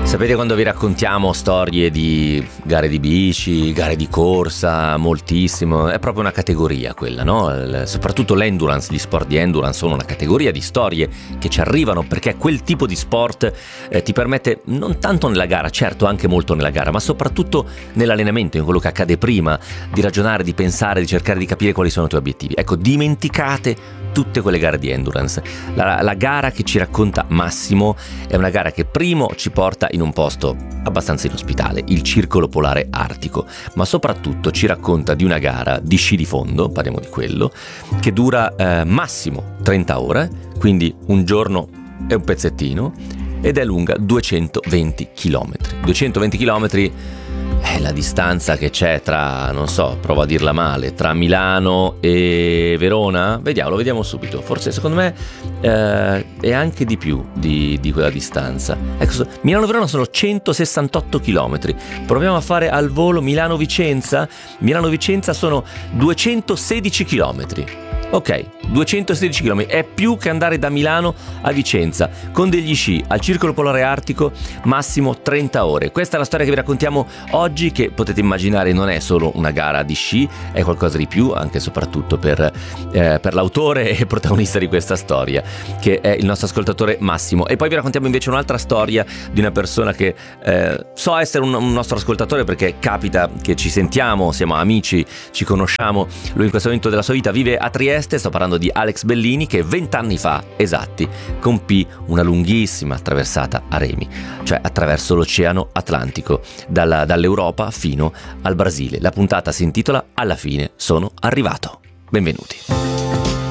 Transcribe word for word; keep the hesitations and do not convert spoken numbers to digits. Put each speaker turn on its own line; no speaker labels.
Sapete quando vi raccontiamo storie di gare di bici, gare di corsa, moltissimo, è proprio una categoria quella, no? Il, soprattutto l'endurance, gli sport di endurance sono una categoria di storie che ci arrivano perché quel tipo di sport eh, ti permette non tanto nella gara, certo anche molto nella gara, ma soprattutto nell'allenamento, in quello che accade prima, di ragionare, di pensare, di cercare di capire quali sono i tuoi obiettivi. Ecco, dimenticate tutte quelle gare di endurance. La, la gara che ci racconta Massimo è una gara che primo ci porta in un posto abbastanza inospitale, il Circolo Polare Artico, ma soprattutto ci racconta di una gara di sci di fondo, parliamo di quello, che dura eh, massimo trenta ore, quindi un giorno e un pezzettino, ed è lunga duecentoventi chilometri. duecentoventi chilometri è la distanza che c'è tra, non so, provo a dirla male, tra Milano e Verona? Vediamo, lo vediamo subito. Forse secondo me eh, è anche di più di, di quella distanza. Ecco, Milano-Verona sono centosessantotto chilometri. Proviamo a fare al volo Milano-Vicenza. Milano-Vicenza sono duecentosedici chilometri. Ok, duecentosedici chilometri è più che andare da Milano a Vicenza con degli sci al Circolo Polare Artico, massimo trenta ore. Questa è la storia che vi raccontiamo oggi, che potete immaginare non è solo una gara di sci, è qualcosa di più, anche e soprattutto per, eh, per l'autore e protagonista di questa storia, che è il nostro ascoltatore Massimo. E poi vi raccontiamo invece un'altra storia di una persona che eh, so essere un, un nostro ascoltatore, perché capita che ci sentiamo, siamo amici, ci conosciamo. Lui in questo momento della sua vita vive a Trieste. Sto parlando di Alex Bellini, che vent'anni fa esatti compì una lunghissima traversata a remi, cioè attraverso l'Oceano Atlantico, dalla, dall'Europa fino al Brasile. La puntata si intitola Alla fine sono arrivato. Benvenuti.